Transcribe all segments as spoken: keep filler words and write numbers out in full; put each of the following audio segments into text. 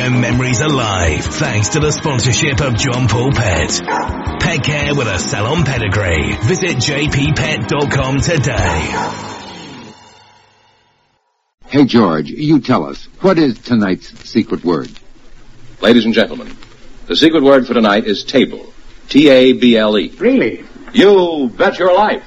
radio memories alive thanks to the sponsorship of John Paul Pet. Pet care with a salon pedigree. Visit j p pet dot com today. Hey, George, you tell us, what is tonight's secret word? Ladies and gentlemen, the secret word for tonight is table. T A B L E. Really? You bet your life.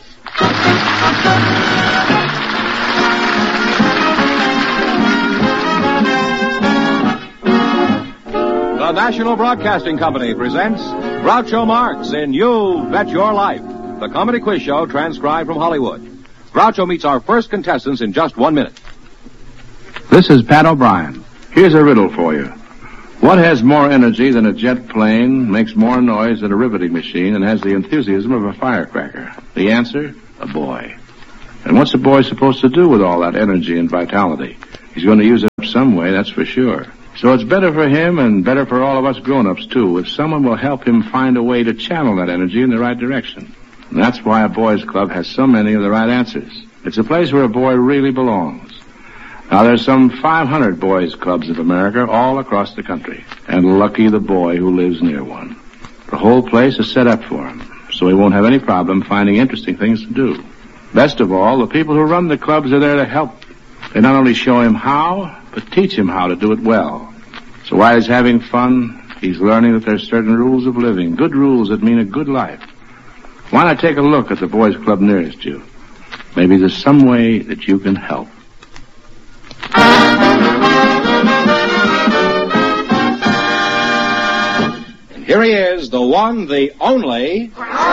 The National Broadcasting Company presents Groucho Marx in You Bet Your Life, the comedy quiz show transcribed from Hollywood. Groucho meets our first contestants in just one minute. This is Pat O'Brien. Here's a riddle for you. What has more energy than a jet plane, makes more noise than a riveting machine, and has the enthusiasm of a firecracker? The answer? A boy. And what's a boy supposed to do with all that energy and vitality? He's going to use it some way, that's for sure. So it's better for him and better for all of us grown-ups, too, if someone will help him find a way to channel that energy in the right direction. And that's why a boys' club has so many of the right answers. It's a place where a boy really belongs. Now, there's some five hundred boys' clubs of America all across the country, and lucky the boy who lives near one. The whole place is set up for him, so he won't have any problem finding interesting things to do. Best of all, the people who run the clubs are there to help. They not only show him how, but teach him how to do it well. So while he's having fun, he's learning that there's certain rules of living, good rules that mean a good life. Why not take a look at the boys' club nearest you? Maybe there's some way that you can help. And here he is, the one, the only...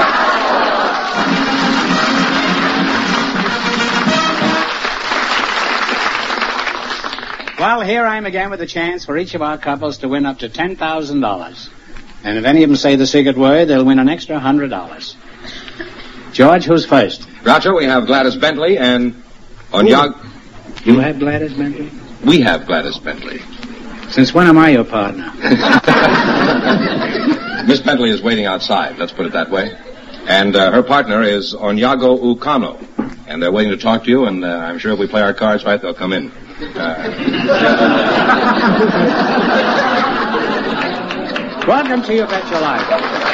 Well, here I am again with a chance for each of our couples to win up to ten thousand dollars. And if any of them say the secret word, they'll win an extra one hundred dollars. George, who's first? Groucho, we have Gladys Bentley and Onyag... You have Gladys Bentley? We have Gladys Bentley. Since when am I your partner? Miss Bentley is waiting outside, let's put it that way. And uh, her partner is Onyago Ukano. And they're waiting to talk to you, and uh, I'm sure if we play our cards right, they'll come in. Uh... Welcome to You Bet Your Life.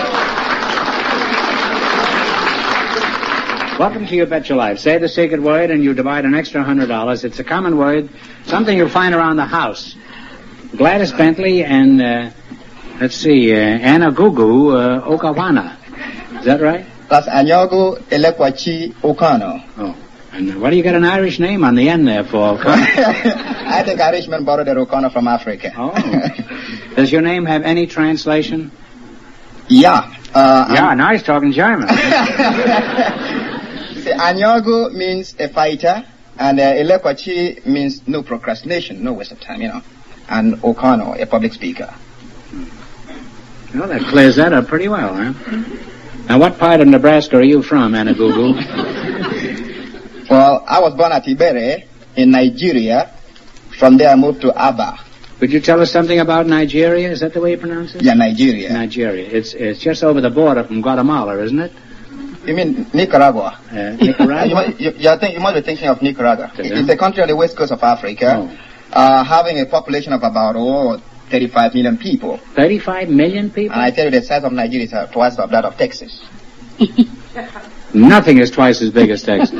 Welcome to You Bet Your Life. Say the secret word and you divide an extra one hundred dollars. It's a common word, something you'll find around the house. Gladys Bentley and, uh, let's see, uh, Anna Gugu uh, Okawana. Is that right? That's Anyago Elekwachi Okano. Oh. And what do you got an Irish name on the end there for? I think Irishmen borrowed their Okano from Africa. Oh. Does your name have any translation? Yeah. Uh, yeah, now he's talking German. See, Anyago means a fighter, and uh, Elekwachi means no procrastination, no waste of time, you know. And Okano, a public speaker. Well, that clears that up pretty well, huh? Now, what part of Nebraska are you from, Anna Gugu? Well, I was born at Ibere in Nigeria. From there, I moved to Aba. Could you tell us something about Nigeria? Is that the way you pronounce it? Yeah, Nigeria. Nigeria. It's it's just over the border from Guatemala, isn't it? You mean Nicaragua? Uh, Nicaragua? you, might, you, you, think, you must be thinking of Nicaragua. Yeah. It's a country on the west coast of Africa, oh. uh, having a population of about oh, thirty-five million people. thirty-five million people? And I tell you, the size of Nigeria is uh, twice of that of Texas. Nothing is twice as big as Texas.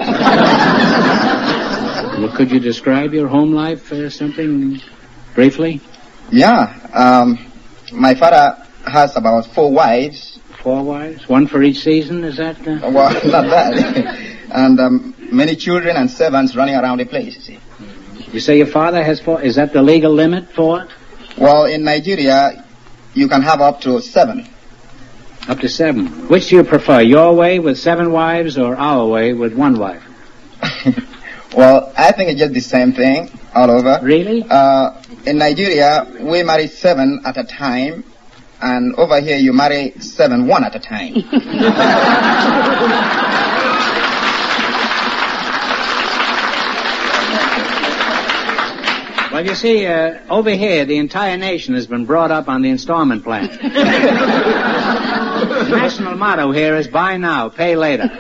Well, could you describe your home life or something briefly? Yeah. Um, my father has about four wives. Four wives? One for each season, is that? Uh... Well, not that. And um, many children and servants running around the place, you see. You say your father has four? Is that the legal limit for it? Well, in Nigeria, you can have up to seven. Up to seven. Which do you prefer, your way with seven wives or our way with one wife? Well, I think it's just the same thing all over. Really? Uh, in Nigeria, we marry seven at a time, and over here you marry seven one at a time. Well, you see, uh, over here, the entire nation has been brought up on the installment plan. The national motto here is buy now, pay later.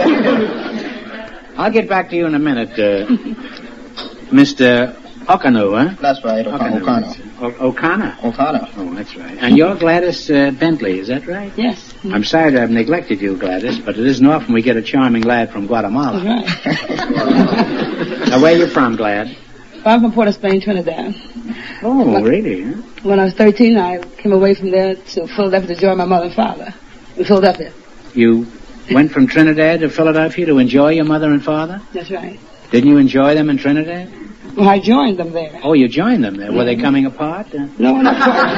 I'll get back to you in a minute, uh, Mister Okano, huh? That's right, Okano. Okano. O- O'Connor. O'Connor. Oh, that's right. And you're Gladys uh, Bentley, is that right? Yes. I'm sorry to have neglected you, Gladys, but it isn't often we get a charming lad from Guatemala. That's right. Now, where are you from, Glad? I'm from Port of Spain, Trinidad. Oh, When- really? Huh? When I was thirteen, I came away from there to Philadelphia to join my mother and father in Philadelphia. You went from Trinidad to Philadelphia to enjoy your mother and father? That's right. Didn't you enjoy them in Trinidad? Well, I joined them there. Oh, you joined them there. Were they coming apart? Uh, No, not quite.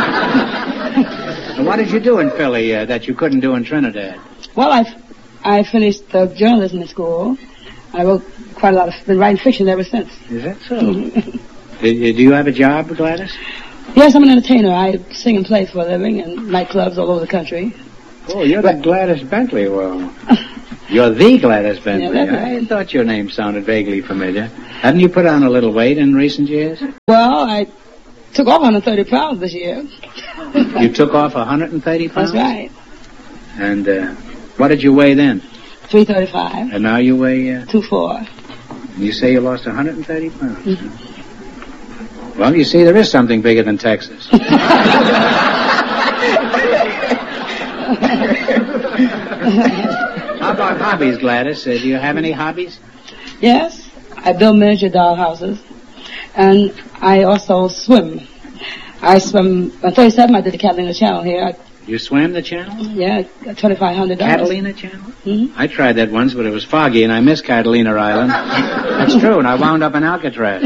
and what did you do in Philly uh, that you couldn't do in Trinidad? Well, I, I finished uh, journalism in school. I wrote quite a lot of, been writing fiction ever since. Is that so? do, do you have a job, Gladys? Yes, I'm an entertainer. I sing and play for a living in nightclubs all over the country. Oh, you're the Gladys Bentley. Well, you're the Gladys Bentley. Yeah, that's right. I thought your name sounded vaguely familiar. Hadn't you put on a little weight in recent years? Well, I took off one hundred thirty pounds this year. You took off one hundred thirty pounds? That's right. And uh, what did you weigh then? three thirty-five. And now you weigh... Uh, two four. and you say you lost one hundred thirty pounds. Mm-hmm. Well, you see, there is something bigger than Texas. How about hobbies, Gladys? Uh, do you have any hobbies? Yes, I build miniature doll houses, and I also swim. I swim, on thirty-seven I did the Catalina Channel here. I, You swam the channel? yeah, twenty-five hundred dollars. Catalina Channel? Mm-hmm. I tried that once, but it was foggy, and I missed Catalina Island. That's true, and I wound up in Alcatraz.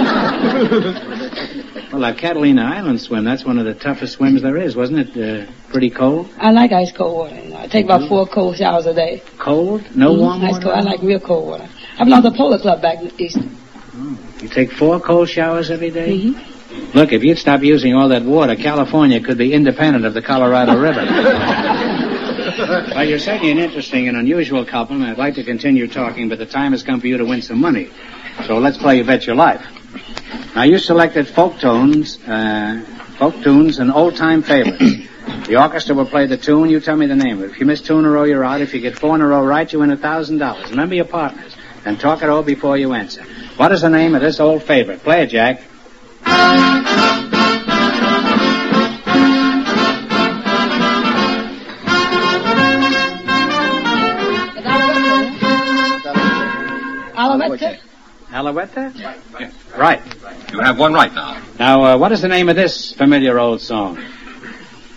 Well, that Catalina Island swim, that's one of the toughest swims there is, wasn't it? Uh, pretty cold? I like ice cold water. You know. I take about four cold showers a day. Cold? No Mhm, warm ice water? cold. I like real cold water. I belong to the Polo Club back east. Oh, you take four cold showers every day? Mm-hmm. Look, if you'd stop using all that water, California could be independent of the Colorado River. Well, you're certainly an interesting and unusual couple, and I'd like to continue talking, but the time has come for you to win some money. So let's play You Bet Your Life. Now, you selected folk tunes, uh, folk tunes and old-time favorites. The orchestra will play the tune. You tell me the name of it. If you miss two in a row, you're out. If you get four in a row right, you win one thousand dollars. Remember your partners, and talk it over before you answer. What is the name of this old favorite? Play it, Jack. Alouette. Alouette? Right. You have one right now. Now, uh, what is the name of this familiar old song?